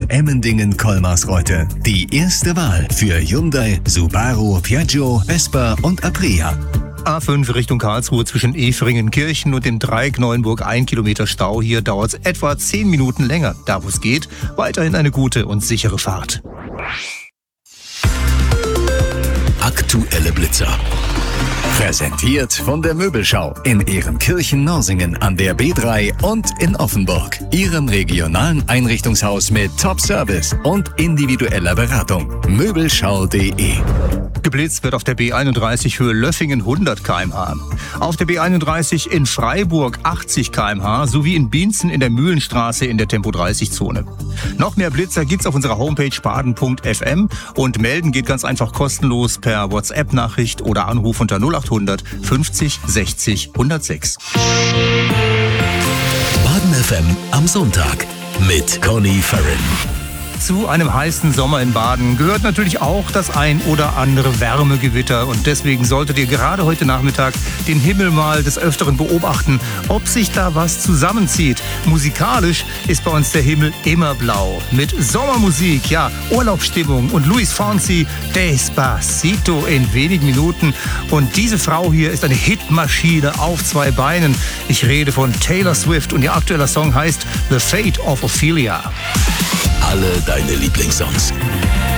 Emmendingen-Kolmarsreuth. Die erste Wahl für Hyundai, Subaru, Piaggio, Vespa und Aprilia. A5 Richtung Karlsruhe zwischen Eferingen-Kirchen und dem Dreieck Neuenburg 1 Kilometer Stau. Hier dauert es etwa 10 Minuten länger. Da wo es geht, weiterhin eine gute und sichere Fahrt. Aktuelle Blitzer. Präsentiert von der Möbelschau in Ehrenkirchen-Norsingen an der B3 und in Offenburg. Ihrem regionalen Einrichtungshaus mit Top-Service und individueller Beratung. Möbelschau.de. Geblitzt wird auf der B31 Höhe Löffingen 100 km/h. Auf der B31 in Freiburg 80 km/h sowie in Bienzen in der Mühlenstraße in der Tempo-30-Zone. Noch mehr Blitzer gibt's auf unserer Homepage baden.fm und melden geht ganz einfach kostenlos per WhatsApp-Nachricht oder Anruf unter 0800 50 60 106. Baden FM am Sonntag mit Conny Farren. Zu einem heißen Sommer in Baden gehört natürlich auch das ein oder andere Wärmegewitter. Und deswegen solltet ihr gerade heute Nachmittag den Himmel mal des Öfteren beobachten, ob sich da was zusammenzieht. Musikalisch ist bei uns der Himmel immer blau. Mit Sommermusik, ja, Urlaubsstimmung und Luis Fonsi, Despacito in wenigen Minuten. Und diese Frau hier ist eine Hitmaschine auf 2 Beinen. Ich rede von Taylor Swift und ihr aktueller Song heißt The Fate of Ophelia. Alle deine Lieblingssongs.